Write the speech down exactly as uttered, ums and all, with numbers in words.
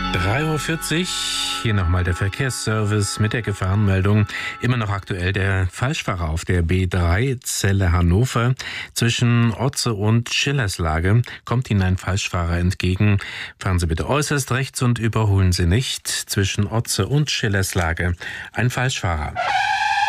drei Uhr vierzig, hier nochmal der Verkehrsservice mit der Gefahrenmeldung. Immer noch aktuell der Falschfahrer auf der B drei Celle Hannover. Zwischen Otze und Schillerslage kommt Ihnen ein Falschfahrer entgegen. Fahren Sie bitte äußerst rechts und überholen Sie nicht. Zwischen Otze und Schillerslage ein Falschfahrer.